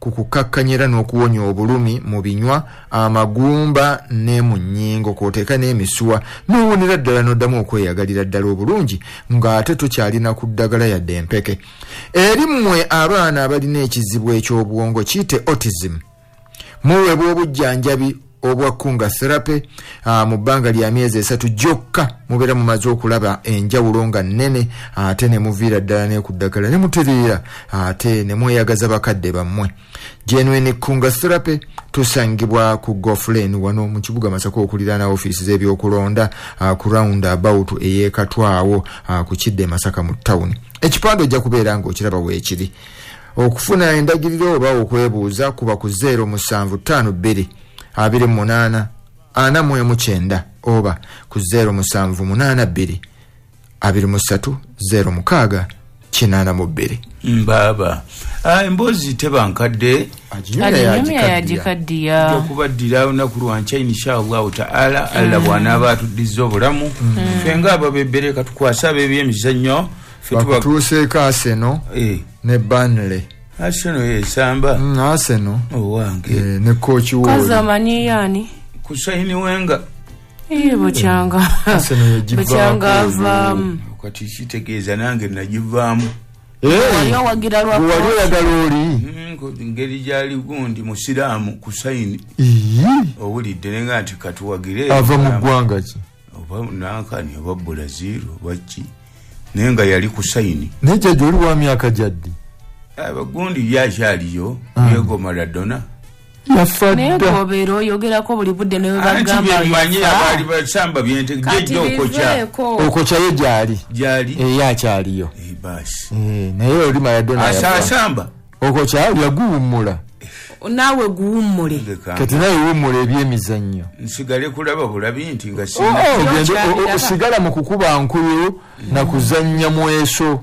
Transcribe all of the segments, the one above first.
kukukakkanyira n'okuwonya obulumi mu binywa, amagumba ne mu nnyingo kw'oteeka n'emisuwa, n'owonera ddala n'oddamu okweyagalira ddala obulungi ng'ate tokyalina ku ddagala yadde empeke. Eri mmwe abaana abalina ekizibu eky'obwongo kiyite autism, muweebwa obujjanjabi obwa kunga therapy mu bbanga lya myezi 3 gyokka. Mubeera mumaze okulaba enjawulo nga nnene, ate ne muviira ddala ne ku ddagala ne mutereera, ate ne mweyagaza bakadde bammwe. Genuine kunga therapy tusangibwa ku Goflane wano mu kibuga Masaka okuliraana ofiisi z'ebyokulonda ku round about ey'Ekatwawo ku Kidde Masaka mu town. Ekipande ojja kubeera ng'okiraba weekiri. Okufuna endagiriro oba okwebuuza kuba ku 075 28 49 oba ku 078 23 06 Mbaba embozi tebankadde ajikaddiya okubaddira olunaku lwanca inshallah ta'ala alla bw'anaaba atuddiza obulamu fenga ababebere katukwasa ab'ebyemizannyo tuuseeko Arsenal ne Burnley. Arsenal esamba Arsenal owange ne coach wo kazamani yani kusaini wenga bochanga Arsenal bochanga kati kitegeeza nange najivaamu wagira lwa ngeri gyali gundi musiraamu kusaini owulidde nenga nti katuwagire ava mu ggwanga ki oba nankani oba Brazil waki nenga yali kusaini nejja oli wa myaka jaddi abagundi yakyaliyo Diego Maradona naye gobeera oyogerako buli budde newe bagamba abali basamba byentegeejja okokyayo gyali yakyaliyo basi naye oli Maradona asamba okokyayo yaguwummula naawe guwummule kati naye wummula ebyemizannyo nsigale kulaba bulabi nti nga osigala mu kukuba nkuyu na kuzannya mweso.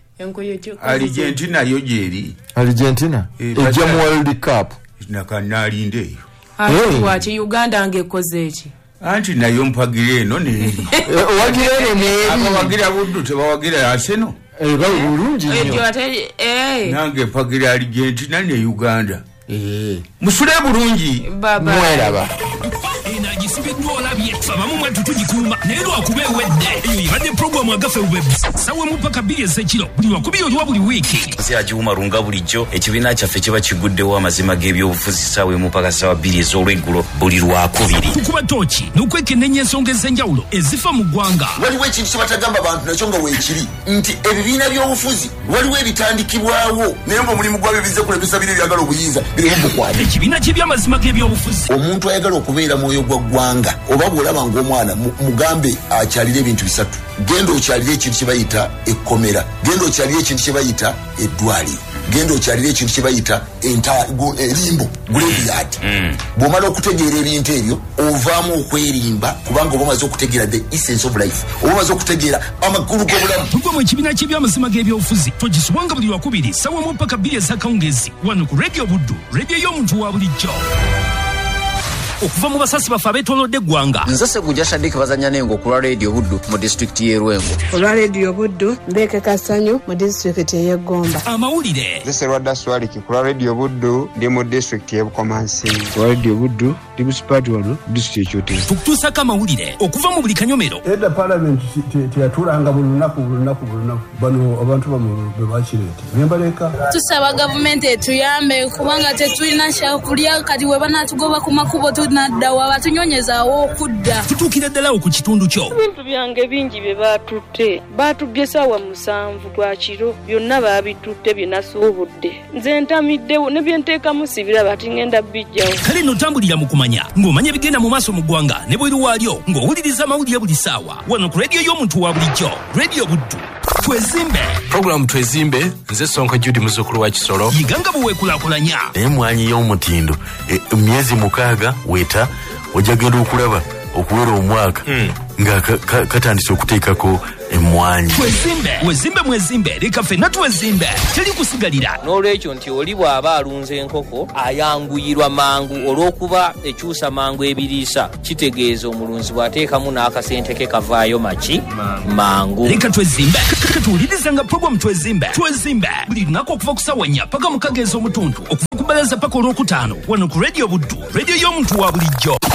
Argentina yo gyeri Argentina ejja mu World Cup nakanaalindeeyo waki Uganda ngekoze eki anti nayo mpagire eno neeri owagira eno neeri abawagira buddu tebawagira Arsenal bulungi nnyo nange mpagira Argentina ne Uganda musule bulungi mweraba inajisibiddwa olabye abamu mwettu tugikuuma naye lwakuba ewedde eyo yabadde puroguramu agafe web sawemu paka 2 ez'ekiro buli lwakubiri oliwa buli wiiki nsi agiwuma lunga bulijjo ekibiina kyaffe kiba kiguddewo amazima g'ebyobufuzi sawemu paka sawa 2 ez'olweggulo buli lwakubiri kukuba tooki n'okwekenneenya ensonga ez'enjawulo ezifa mu ggwanga. Waliwo ekintu kyebatagamba abantu nakyo nga weekiri nti ebibiina by'obufuzi waliwo ebitandikibwawo naye ng'omulimu gwabyo bizze kulemesa bino ebyagala obuyinza birimu bukwate ekibiina ky'ebyamazima g'ebyobufuzi. Omuntu ayagala okubeera mwoyo gwa ggwanga oba bw'olaba ng'omwana mugambe akyalira ebintu 3 genda okyalira ekintu kye bayita ekkomera, genda okyalira ekintu kye bayita eddwaliro, genda okyalira ekintu kye bayita erimbo graveyard. Bw'omala okutegeera ebintu ebyo ovaamu okwerimba kubanga oba omaze okutegeera the essence of life, oba omaze okutegeera amakulu g'obulamu. Tugwa mu ekibiina ky'ebyamazima g'ebyobufuzi togisubanga buli lwakubiri sawemu paka 2 ez'akawungezi wano ku Radio Buddu, radio y'omuntu wa bulijjo. Okuva mu basasi baffe abeetoolodde eggwanga. Nze Ssegujja Shadik bazanya nengo ku lwa Radio Buddu mu disitulikiti y'e Rwengo. Olwa Radio Buddu Mbeke Kasanyu mu disitulikiti y'e Gomba. Amawulire. Nze Serwadda Swaliki ku lwa Radio Buddu ndi mu disitulikiti y'e Bukomansi. Ku lwa Radio Buddu ndi musipati wano disitulikiti y'Ekyotera. Tukutuusako amawulire okuva mu buli kanyomero. Edda Parliament teyatulanga buli lunaku bano abantu bamu be bakireeta nembaleka. Tusaba gavumenti etuyambe kubanga tetulina kyakulya kati we banatugoba ku makubo naddawa batunyonyezaawo okudda. Tutuukira ddala ku kitundu kyo. Ebintu byange bingi bye baatutte baatubbye ssaawa 7 gwa kiro byonna baabitutte bye nasuubudde nze ntamiddewo ne bye nteekamu sibiraba ati ngenda bijjawo. Kale nno tambulira mu kumanya ng'omanya ebigenda mu maaso mu ggwanga ne bweru waalyo ng'owuliriza amawulire buli ssaawa wano ku rediyo y'omuntu wa bulijjo Radio Buddu. Twezimbe programu Twezimbe nze Sonko Judy muzzukulu wa Kisoro yiganga buweekulaakulanya naye mwanyi y'omutindo myezi 6 weta ojja genda okulaba okuwera omwaka nga katandise okuteekako emmwanyi. Mwezimbe leka ffenna tuwezimbe teri kusigalira. N'olwekyo nti oli bw'aba alunze enkoko ayanguyirwa mangu olw'okuba ekyusa mangu ebiriisa kitegeeza omulunzi bw'ateekamu n'akasente ke kavaayo maki mangu. Leka twezimbe katuwuliriza nga program twezimbe buli lunaku okuva ku ssaawa 4 paka 6 ez'omutundu okuva ku bbalaza paka olw'okutaano wano ku Radio Buddu, radio y'omuntu wa bulijjo.